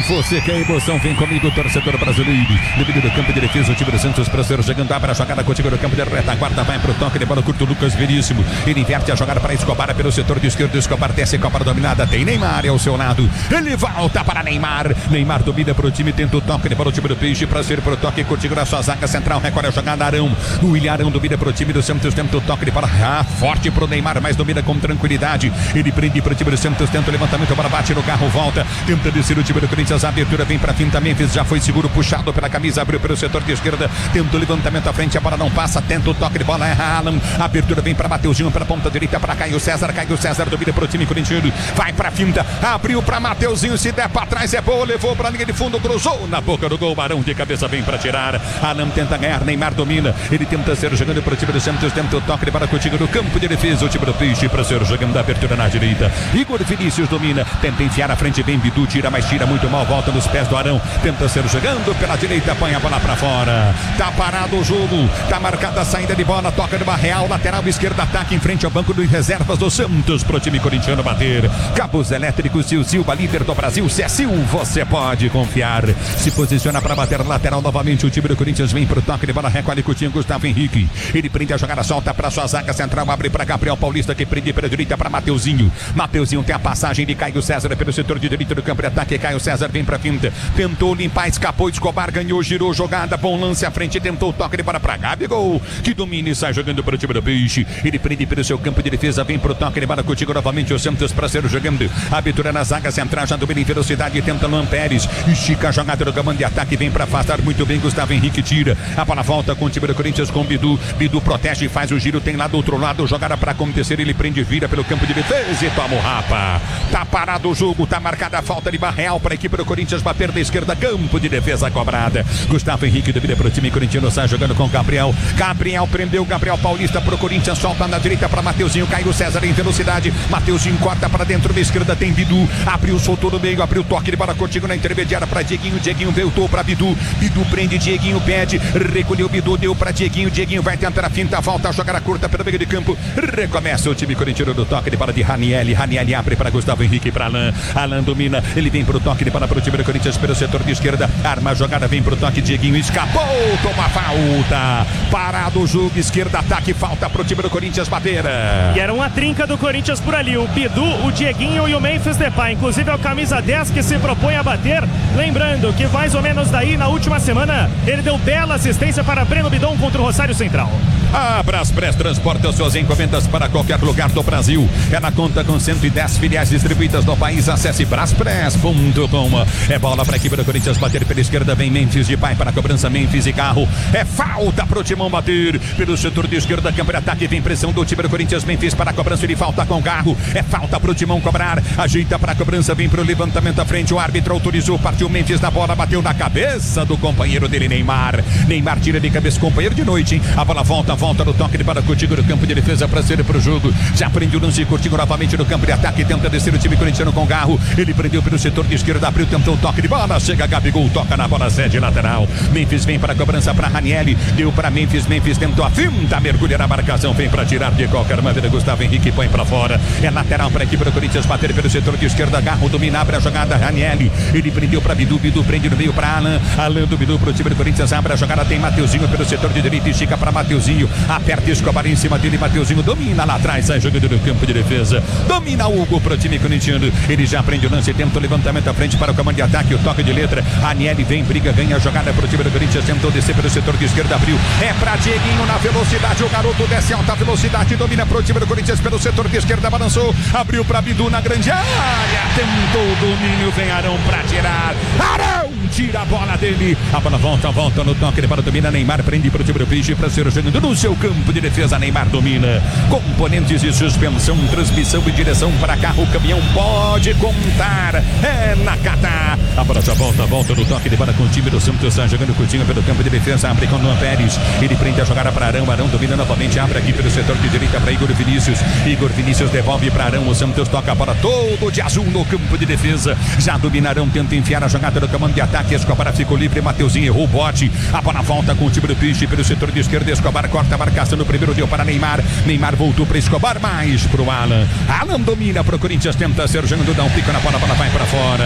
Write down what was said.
você quer emoção, vem comigo, torcedor brasileiro. Devido do campo de defesa, o time do Santos Prazer jogando, abre a jogada contigo no campo de retaguarda, vai pro toque de bola curto, Lucas Veríssimo. Ele inverte a jogada para Escobar pelo setor de esquerdo, Escobar desce, Copa dominada, tem Neymar ao seu lado. Ele volta para Neymar. Neymar domina pro time, tenta o toque de bola, o time do Peixe, Prazer pro toque contigo na sua zaga central, recolhe a jogada, Arão. O William Arão domina pro time do Santos, tenta o toque de bola, forte pro Neymar, mas domina com tranquilidade. Ele prende pro time do Santos, tenta o levantamento, a bola bate no carro, volta, tenta descer o time do Corinthians, a abertura vem pra finta, Memphis já foi seguro, puxado pela camisa, abriu pelo setor de esquerda, tenta o levantamento à frente, a bola não passa, tenta o toque de bola, erra Alan, a abertura vem pra Mateuzinho, pela ponta direita para Caio César domina pro time corintiano, vai pra finta, abriu pra Mateuzinho, se der pra trás é boa, levou pra linha de fundo, cruzou na boca do gol, Barão de cabeça vem pra tirar, Alan tenta ganhar, Neymar domina, ele tenta ser jogando pro time do Santos, tenta o toque de bola contigo no campo de defesa, o time do Peixe pra ser jogando da abertura na direita, Igor Vinícius domina, tenta enfiar à frente, vem Bidu, tira, mas tira muito mal, volta nos pés do Arão, tenta ser jogando pela direita, põe a bola pra fora, tá parado o jogo, tá marcada a saída de bola, toca de Barreal, lateral esquerda, ataque em frente ao banco de reservas do Santos pro time corintiano bater, cabos elétricos, Silva, líder do Brasil, se é Sil, você pode confiar, se posiciona pra bater lateral novamente, o time do Corinthians vem pro toque de bola, recolhe Coutinho, Gustavo Henrique, ele prende a jogada, solta pra sua zaga central, abre pra Gabriel Paulista, que prende pela direita pra Mateuzinho tem a passagem de Caio César pelo setor de direita do campo de ataque, Caio César vem pra finta, tentou limpar, escapou, Escobar ganhou, girou, jogada, bom lance à frente, tentou o toque de bola pra Gabigol, que domina e sai jogando para o time do Peixe, ele prende pelo seu campo de defesa, vem pro toque de bola contigo novamente, o Santos pra ser jogando, abertura na zaga central, já domina em velocidade, tenta Luan Pérez, estica a jogada do comando de ataque, vem pra afastar muito bem, Gustavo Henrique tira, a bola volta com o time do Corinthians com Bidu protege e faz o giro, tem lá do outro lado, jogada pra acontecer, ele prende, vira pelo campo de defesa e toma o rapa, tá parado o jogo, tá marcada a falta de Barreal para a equipe do Corinthians bater da esquerda, campo de defesa cobrada, Gustavo Henrique domina pro time corintiano, sai jogando com Gabriel prendeu, Gabriel Paulista pro Corinthians, solta na direita para Mateuzinho, Caio César em velocidade, Mateuzinho corta para dentro da esquerda, tem Bidu, abriu, soltou no meio, abriu toque de bola contigo na intermediária para Dieguinho voltou para Bidu prende, Dieguinho pede, recolheu Bidu, deu para Dieguinho vai tentar a finta, volta a jogada curta pelo meio de campo, recomeça o time corintiano do toque de bola de Ranieri abre para Gustavo Henrique, para Alan domina, ele vem pro toque de bola pro time do Corinthians pelo setor de esquerda, arma a jogada, vem pro toque, Dieguinho escapou, toma falta, parado o jogo, esquerda, ataque, falta pro time do Corinthians bater. E era uma trinca do Corinthians por ali, o Bidu, o Dieguinho e o Memphis Depay, inclusive é o camisa 10 que se propõe a bater, lembrando que mais ou menos daí na última semana ele deu bela assistência para Breno Bidon contra o Rosário Central. A Braspress transporta suas encomendas para qualquer lugar do Brasil. Ela conta com 110 filiais distribuídas no país. Acesse braspress.com. É bola para a equipe do Corinthians bater pela esquerda. Vem Memphis de pai para a cobrança. Memphis e Carro. É falta para o Timão bater pelo setor de esquerda. Campo de ataque. Vem pressão do time do Corinthians. Memphis para a cobrança. Ele falta com Carro. É falta para o Timão cobrar. Ajeita para a cobrança. Vem para o levantamento à frente. O árbitro autorizou. Partiu Memphis na bola. Bateu na cabeça do companheiro dele, Neymar. Neymar tira de cabeça, companheiro de noite, hein? A bola volta no toque de bola Coutinho no campo de defesa para ser pro jogo. Já prende o lance, Coutinho novamente no campo de ataque, tenta descer o time corintiano com Garro. Ele prendeu pelo setor de esquerda, abriu, tentou o toque de bola, chega Gabigol, toca na bola, sede lateral. Memphis vem para a cobrança para Ranieri, deu para Memphis tentou a finta, mergulha na marcação, vem para tirar de qualquer maneira, Gustavo Henrique põe para fora. É lateral para a equipe do Corinthians bater pelo setor de esquerda, Garro domina, abre a jogada, Ranieri, ele prendeu para Bidu prende no meio para Alan do Bidu pro time do Corinthians, abre a jogada, tem Mateuzinho pelo setor de direita, estica para Mateuzinho, aperta Escobar em cima dele, Mateuzinho domina lá atrás, sai jogando no campo de defesa, domina Hugo pro time corintiano, ele já prende o lance, tenta o levantamento à frente para o comando de ataque, o toque de letra, Aniele vem, briga, ganha a jogada pro time do Corinthians, tentou descer pelo setor de esquerda, abriu, é pra Dieguinho na velocidade, o garoto desce alta velocidade, domina pro time do Corinthians pelo setor de esquerda, balançou, abriu pra Bidu na grande área, tentou o domínio, vem Arão pra tirar, Arão tira a bola dele, a bola volta no toque, ele para domina, Neymar prende pro time do Peixe pra ser jogando no seu campo de defesa, Neymar domina, componentes de suspensão, transmissão e direção para carro, caminhão pode contar, é Nakata, a bola já volta no toque de bola com o time do Santos, está jogando Coutinho pelo campo de defesa, abre com o Luan Pérez, ele prende a jogada para Arão domina novamente, abre aqui pelo setor de direita para Igor Vinícius devolve para Arão, o Santos toca a bola todo de azul no campo de defesa, já domina Arão, tenta enfiar a jogada do comando de ataque, Escobar ficou livre, Mateuzinho errou o bote, a bola volta com o time do Peixe pelo setor de esquerda, Escobar corta a marcação no primeiro, deu para Neymar voltou para Escobar, mais pro Alan domina pro Corinthians, tenta ser jogando, dá um pico na bola, vai para fora.